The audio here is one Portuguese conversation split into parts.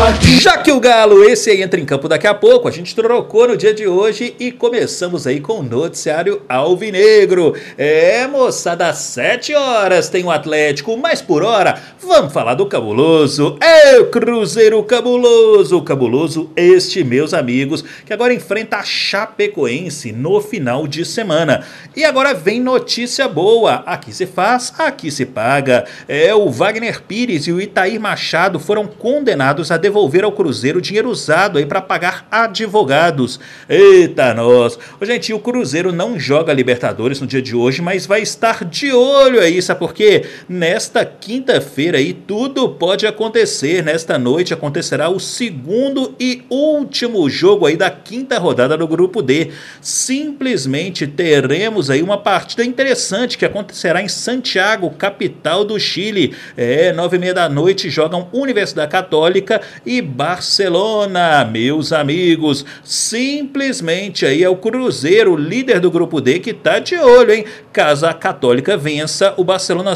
Já que o Galo, esse aí entra em campo daqui a pouco, a gente trocou no dia de hoje e começamos aí com o noticiário alvinegro. Moçada, às 7 horas tem o Atlético, mas por hora, vamos falar do cabuloso. O Cruzeiro cabuloso. O cabuloso, este, meus amigos, que agora enfrenta a Chapecoense no final de semana. E agora vem notícia boa. Aqui se faz, aqui se paga. O Wagner Pires e o Itair Machado foram condenados a devolver ao Cruzeiro dinheiro usado aí para pagar advogados. Eita nós! Gente, o Cruzeiro não joga Libertadores no dia de hoje, mas vai estar de olho aí, sabe por quê? Nesta quinta-feira aí tudo pode acontecer. Nesta noite acontecerá o segundo e último jogo aí da quinta rodada do Grupo D. Simplesmente teremos aí uma partida interessante que acontecerá em Santiago, capital do Chile. 9h30 da noite jogam Universidade Católica e Barcelona, meus amigos. Simplesmente aí é o Cruzeiro, líder do Grupo D, que tá de olho, hein? Caso a Católica vença, o Barcelona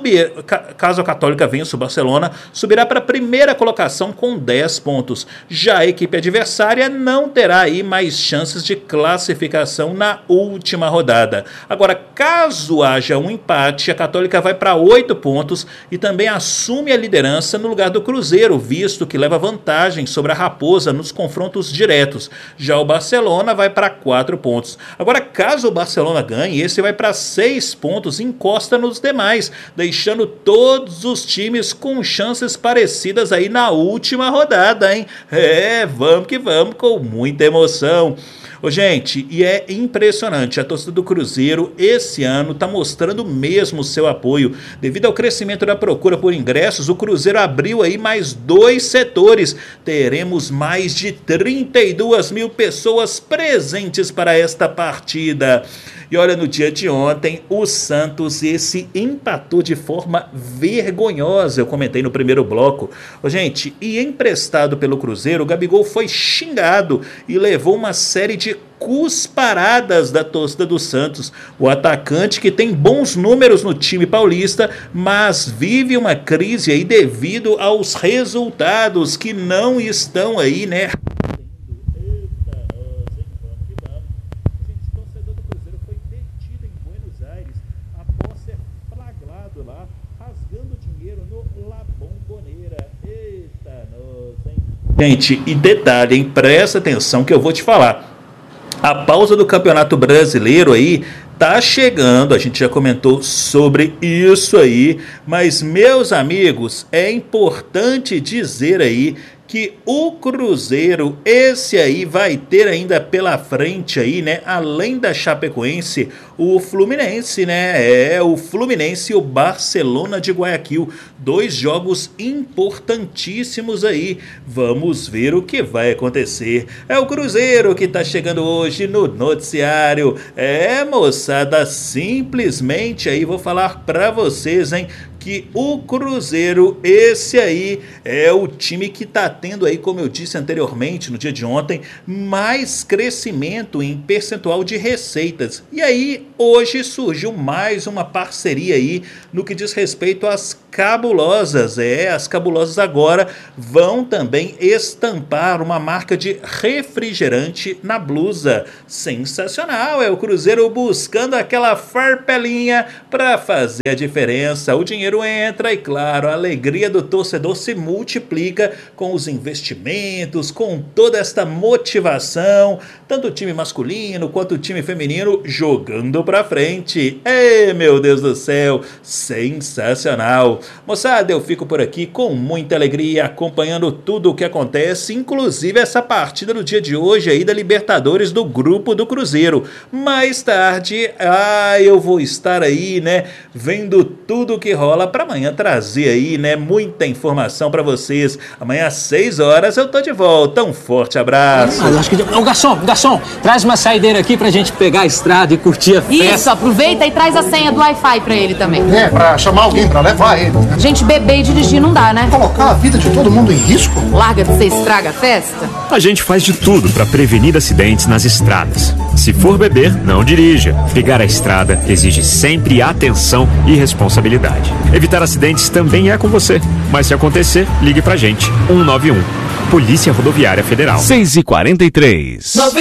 caso a Católica vença, o Barcelona subirá para a primeira colocação com 10 pontos. Já a equipe adversária não terá aí mais chances de classificação na última rodada. Agora, caso haja um empate, a Católica vai para 8 pontos e também assume a liderança no lugar do Cruzeiro, visto que leva vantagem sobre a Raposa nos confrontos diretos. Já o Barcelona vai para 4 pontos. Agora, caso o Barcelona ganhe, esse vai para 6 pontos e encosta nos demais, deixando todos os times com chances parecidas aí na última rodada, hein? Vamos que vamos, com muita emoção. Gente, e é impressionante, a torcida do Cruzeiro esse ano está mostrando mesmo o seu apoio. Devido ao crescimento da procura por ingressos, o Cruzeiro abriu aí mais 2 setores. Teremos mais de 32 mil pessoas presentes para esta partida. E olha, no dia de ontem, o Santos empatou de forma vergonhosa. Eu comentei no primeiro bloco. Gente, e emprestado pelo Cruzeiro, o Gabigol foi xingado e levou uma série de cusparadas da torcida do Santos. O atacante, que tem bons números no time paulista, mas vive uma crise aí devido aos resultados que não estão aí, né? Gente, e detalhe, hein? Presta atenção que eu vou te falar. A pausa do Campeonato Brasileiro aí tá chegando, a gente já comentou sobre isso aí, mas, meus amigos, é importante dizer aí que o Cruzeiro, esse aí vai ter ainda pela frente aí, né, além da Chapecoense, o Fluminense, né, o Fluminense e o Barcelona de Guayaquil, 2 jogos importantíssimos aí, vamos ver o que vai acontecer. É o Cruzeiro que tá chegando hoje no noticiário, moçada, simplesmente aí vou falar pra vocês, hein, que o Cruzeiro, esse aí é o time que está tendo aí, como eu disse anteriormente, no dia de ontem, mais crescimento em percentual de receitas. E aí, hoje surgiu mais uma parceria aí no que diz respeito às cabulosas. As cabulosas agora vão também estampar uma marca de refrigerante na blusa. Sensacional, é o Cruzeiro buscando aquela farpelinha para fazer a diferença. O dinheiro entra e, claro, a alegria do torcedor se multiplica com os investimentos, com toda esta motivação, tanto o time masculino quanto o time feminino jogando pra frente. Meu Deus do céu, sensacional. Moçada, eu fico por aqui com muita alegria, acompanhando tudo o que acontece, inclusive essa partida no dia de hoje aí da Libertadores do Grupo do Cruzeiro. Mais tarde, eu vou estar aí, né, vendo tudo o que rola para amanhã trazer aí, né, muita informação para vocês. Amanhã às 6 horas eu tô de volta. Um forte abraço. Acho que... Garçom, traz uma saideira aqui pra gente pegar a estrada e curtir a festa. Isso, aproveita e traz a senha do Wi-Fi pra ele também. Pra chamar alguém pra levar ele. Gente, beber e dirigir não dá, né? Colocar a vida de todo mundo em risco? Larga de ser estraga a festa. A gente faz de tudo pra prevenir acidentes nas estradas. Se for beber, não dirija. Pegar a estrada exige sempre atenção e responsabilidade. Evitar acidentes também é com você. Mas se acontecer, ligue pra gente. 191. Polícia Rodoviária Federal. 6h43.